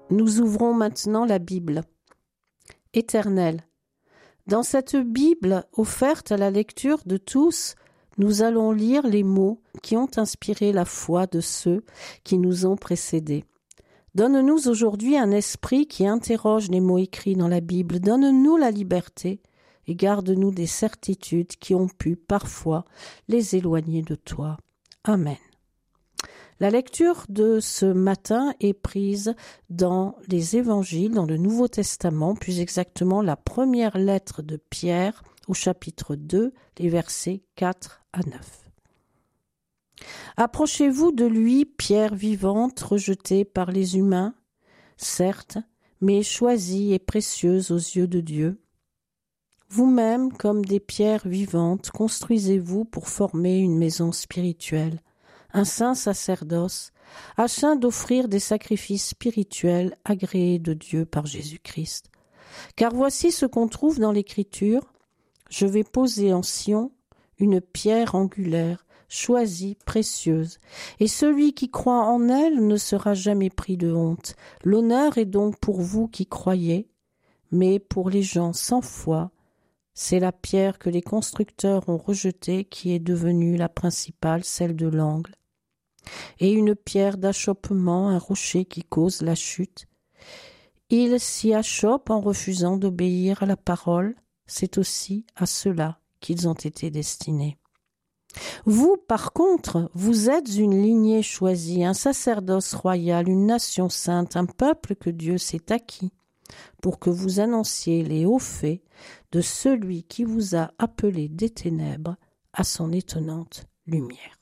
Nous ouvrons maintenant la Bible. Éternel, dans cette Bible offerte à la lecture de tous, nous allons lire les mots qui ont inspiré la foi de ceux qui nous ont précédés. Donne-nous aujourd'hui un esprit qui interroge les mots écrits dans la Bible. Donne-nous la liberté et garde-nous des certitudes qui ont pu parfois les éloigner de toi. Amen. La lecture de ce matin est prise dans les Évangiles, dans le Nouveau Testament, plus exactement la première lettre de Pierre au chapitre 2, les versets 4 à 9. Approchez-vous de lui, pierre vivante, rejetée par les humains, certes, mais choisie et précieuse aux yeux de Dieu. Vous-même, comme des pierres vivantes, construisez-vous pour former une maison spirituelle, un saint sacerdoce, afin d'offrir des sacrifices spirituels agréés de Dieu par Jésus-Christ. Car voici ce qu'on trouve dans l'Écriture. Je vais poser en Sion une pierre angulaire, choisie, précieuse, et celui qui croit en elle ne sera jamais pris de honte. L'honneur est donc pour vous qui croyez, mais pour les gens sans foi, c'est la pierre que les constructeurs ont rejetée qui est devenue la principale, celle de l'angle. Et une pierre d'achoppement, un rocher qui cause la chute. Ils s'y achoppent en refusant d'obéir à la parole, c'est aussi à cela qu'ils ont été destinés. Vous, par contre, vous êtes une lignée choisie, un sacerdoce royal, une nation sainte, un peuple que Dieu s'est acquis, pour que vous annonciez les hauts faits de celui qui vous a appelé des ténèbres à son étonnante lumière.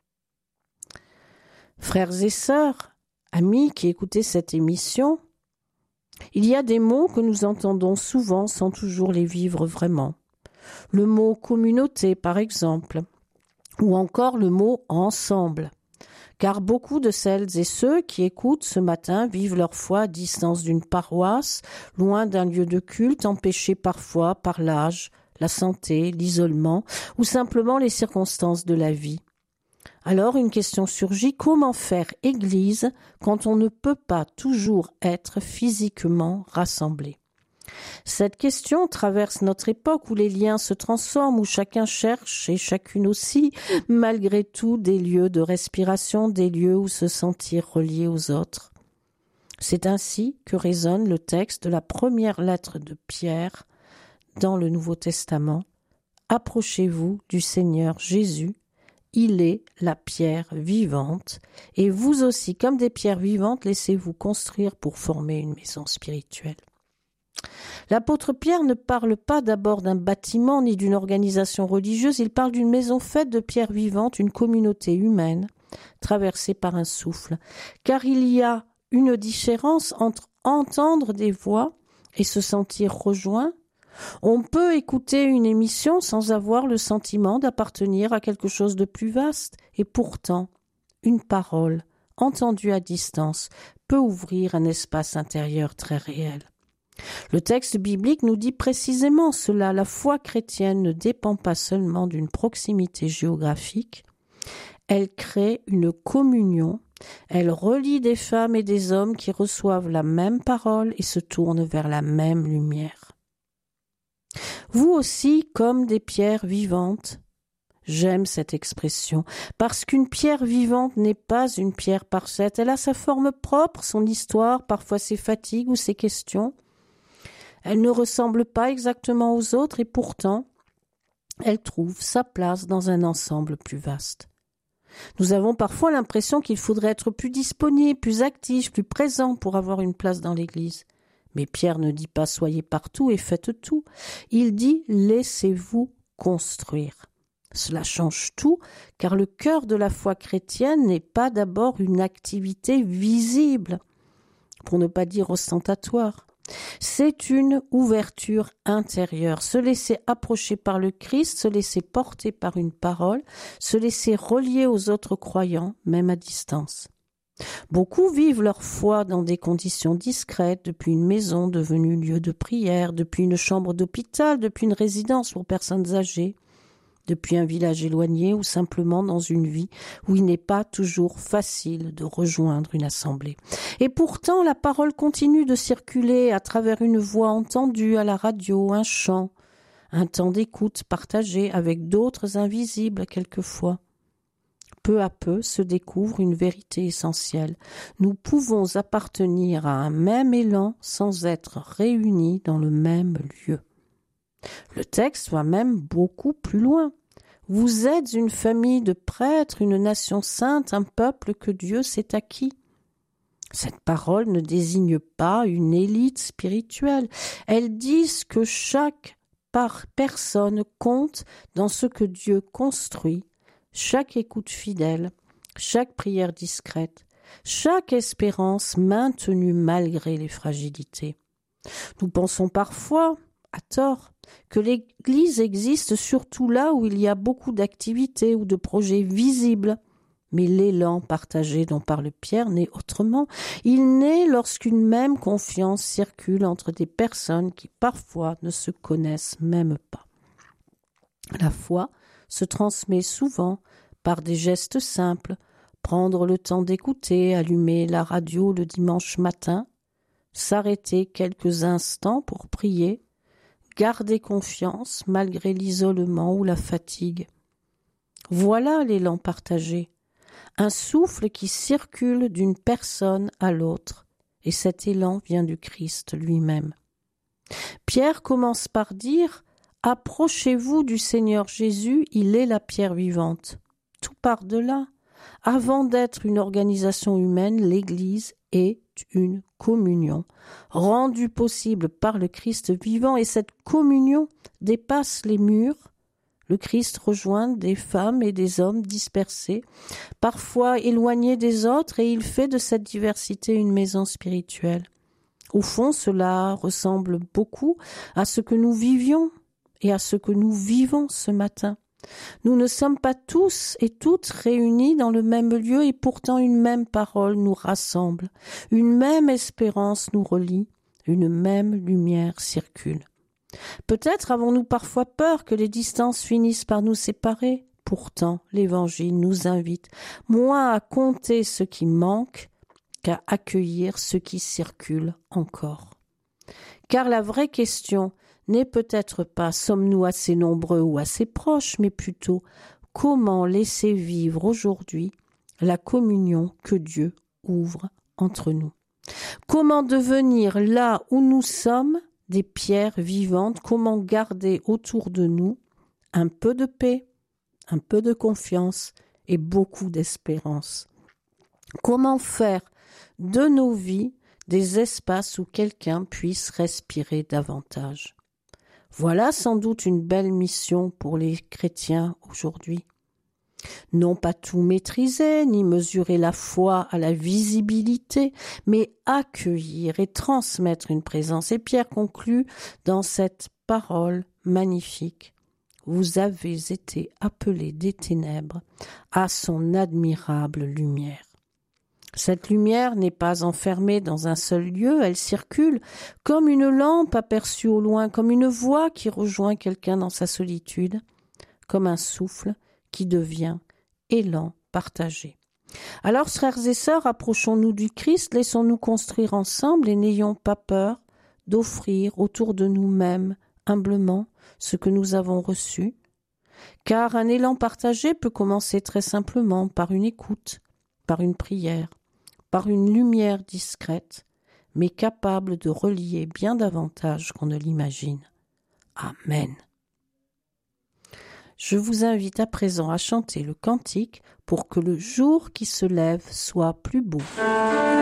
Frères et sœurs, amis qui écoutez cette émission, il y a des mots que nous entendons souvent sans toujours les vivre vraiment. Le mot communauté, par exemple, ou encore le mot ensemble. Car beaucoup de celles et ceux qui écoutent ce matin vivent leur foi à distance d'une paroisse, loin d'un lieu de culte, empêchés parfois par l'âge, la santé, l'isolement ou simplement les circonstances de la vie. Alors une question surgit, comment faire Église quand on ne peut pas toujours être physiquement rassemblé? Cette question traverse notre époque où les liens se transforment, où chacun cherche, et chacune aussi, malgré tout, des lieux de respiration, des lieux où se sentir relié aux autres. C'est ainsi que résonne le texte de la première lettre de Pierre dans le Nouveau Testament. Approchez-vous du Seigneur Jésus. Il est la pierre vivante, et vous aussi, comme des pierres vivantes, laissez-vous construire pour former une maison spirituelle. L'apôtre Pierre ne parle pas d'abord d'un bâtiment ni d'une organisation religieuse, il parle d'une maison faite de pierres vivantes, une communauté humaine, traversée par un souffle. Car il y a une différence entre entendre des voix et se sentir rejoint. On peut écouter une émission sans avoir le sentiment d'appartenir à quelque chose de plus vaste, et pourtant, une parole, entendue à distance, peut ouvrir un espace intérieur très réel. Le texte biblique nous dit précisément cela. La foi chrétienne ne dépend pas seulement d'une proximité géographique, elle crée une communion, elle relie des femmes et des hommes qui reçoivent la même parole et se tournent vers la même lumière. Vous aussi, comme des pierres vivantes, j'aime cette expression, parce qu'une pierre vivante n'est pas une pierre parfaite, elle a sa forme propre, son histoire, parfois ses fatigues ou ses questions. Elle ne ressemble pas exactement aux autres et pourtant, elle trouve sa place dans un ensemble plus vaste. Nous avons parfois l'impression qu'il faudrait être plus disponible, plus actif, plus présent pour avoir une place dans l'Église. Mais Pierre ne dit pas « soyez partout et faites tout ». Il dit « laissez-vous construire ». Cela change tout, car le cœur de la foi chrétienne n'est pas d'abord une activité visible, pour ne pas dire ostentatoire. C'est une ouverture intérieure, se laisser approcher par le Christ, se laisser porter par une parole, se laisser relier aux autres croyants, même à distance. Beaucoup vivent leur foi dans des conditions discrètes, depuis une maison devenue lieu de prière, depuis une chambre d'hôpital, depuis une résidence pour personnes âgées. depuis un village éloigné ou simplement dans une vie où il n'est pas toujours facile de rejoindre une assemblée. Et pourtant, la parole continue de circuler à travers une voix entendue à la radio, un chant, un temps d'écoute partagé avec d'autres invisibles quelquefois. Peu à peu se découvre une vérité essentielle. Nous pouvons appartenir à un même élan sans être réunis dans le même lieu. Le texte va même beaucoup plus loin. Vous êtes une famille de prêtres, une nation sainte, un peuple que Dieu s'est acquis. Cette parole ne désigne pas une élite spirituelle. Elle dit que chaque personne compte dans ce que Dieu construit, chaque écoute fidèle, chaque prière discrète, chaque espérance maintenue malgré les fragilités. Nous pensons parfois, à tort, que l'Église existe surtout là où il y a beaucoup d'activités ou de projets visibles. Mais l'élan partagé dont parle Pierre naît autrement. Il naît lorsqu'une même confiance circule entre des personnes qui parfois ne se connaissent même pas. La foi se transmet souvent par des gestes simples, prendre le temps d'écouter, allumer la radio le dimanche matin, s'arrêter quelques instants pour prier, garder confiance malgré l'isolement ou la fatigue. Voilà l'élan partagé, un souffle qui circule d'une personne à l'autre, et cet élan vient du Christ lui-même. Pierre commence par dire « Approchez-vous du Seigneur Jésus, il est la pierre vivante ». Tout part de là. Avant d'être une organisation humaine, l'Église est une communion, rendue possible par le Christ vivant, et cette communion dépasse les murs. Le Christ rejoint des femmes et des hommes dispersés, parfois éloignés des autres, et il fait de cette diversité une maison spirituelle. Au fond, cela ressemble beaucoup à ce que nous vivions et à ce que nous vivons ce matin. Nous ne sommes pas tous et toutes réunis dans le même lieu, et pourtant une même parole nous rassemble, une même espérance nous relie, une même lumière circule. Peut-être avons-nous parfois peur que les distances finissent par nous séparer. Pourtant, l'Évangile nous invite moins à compter ce qui manque qu'à accueillir ce qui circule encore. Car la vraie question n'est peut-être pas sommes-nous assez nombreux ou assez proches, mais plutôt comment laisser vivre aujourd'hui la communion que Dieu ouvre entre nous. Comment devenir là où nous sommes des pierres vivantes, comment garder autour de nous un peu de paix, un peu de confiance et beaucoup d'espérance. Comment faire de nos vies des espaces où quelqu'un puisse respirer davantage. Voilà sans doute une belle mission pour les chrétiens aujourd'hui. Non pas tout maîtriser, ni mesurer la foi à la visibilité, mais accueillir et transmettre une présence. Et Pierre conclut dans cette parole magnifique. Vous avez été appelés des ténèbres à son admirable lumière. Cette lumière n'est pas enfermée dans un seul lieu, elle circule comme une lampe aperçue au loin, comme une voix qui rejoint quelqu'un dans sa solitude, comme un souffle qui devient élan partagé. Alors, frères et sœurs, approchons-nous du Christ, laissons-nous construire ensemble et n'ayons pas peur d'offrir autour de nous-mêmes humblement ce que nous avons reçu, car un élan partagé peut commencer très simplement par une écoute, par une prière, par une lumière discrète, mais capable de relier bien davantage qu'on ne l'imagine. Amen. Je vous invite à présent à chanter le cantique pour que le jour qui se lève soit plus beau.